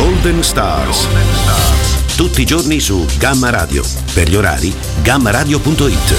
Golden Stars. Tutti i giorni su Gamma Radio. Per gli orari, gammaradio.it.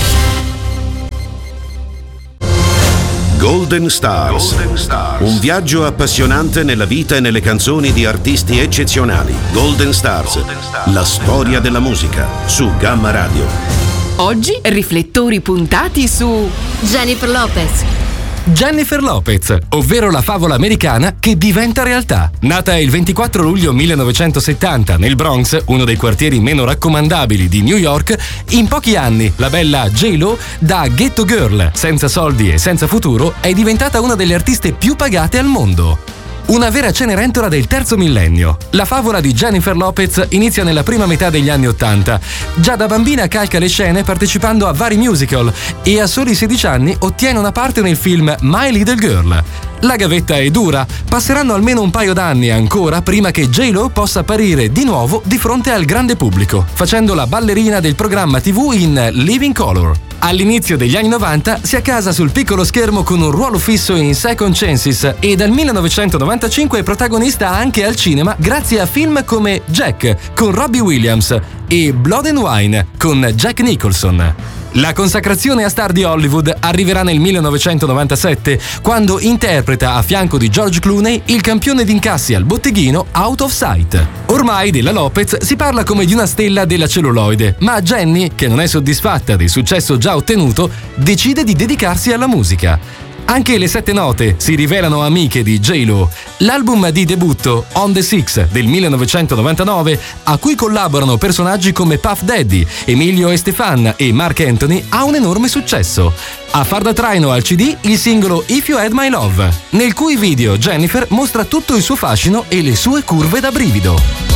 Golden Stars. Un viaggio appassionante nella vita e nelle canzoni di artisti eccezionali. Golden Stars. La storia della musica su Gamma Radio. Oggi riflettori puntati su Jennifer Lopez. Jennifer Lopez, ovvero la favola americana che diventa realtà. Nata il 24 luglio 1970 nel Bronx, uno dei quartieri meno raccomandabili di New York, in pochi anni la bella J-Lo, da ghetto girl, senza soldi e senza futuro, è diventata una delle artiste più pagate al mondo. Una vera Cenerentola del terzo millennio. La favola di Jennifer Lopez inizia nella prima metà degli anni '80. Già da bambina calca le scene partecipando a vari musical e a soli 16 anni ottiene una parte nel film My Little Girl. La gavetta è dura, passeranno almeno un paio d'anni ancora prima che J-Lo possa apparire di nuovo di fronte al grande pubblico, facendo la ballerina del programma TV in Living Color. All'inizio degli anni 90 si accasa sul piccolo schermo con un ruolo fisso in Second Chances e dal 1995 è protagonista anche al cinema grazie a film come Jack con Robbie Williams e Blood and Wine con Jack Nicholson. La consacrazione a star di Hollywood arriverà nel 1997, quando interpreta a fianco di George Clooney il campione d'incassi al botteghino Out of Sight. Ormai della Lopez si parla come di una stella della celluloide, ma Jenny, che non è soddisfatta del successo già ottenuto, decide di dedicarsi alla musica. Anche le Sette Note si rivelano amiche di J-Lo. L'album di debutto On the Six del 1999, a cui collaborano personaggi come Puff Daddy, Emilio Estefan e Marc Anthony, ha un enorme successo. A far da traino al CD il singolo If You Had My Love, nel cui video Jennifer mostra tutto il suo fascino e le sue curve da brivido.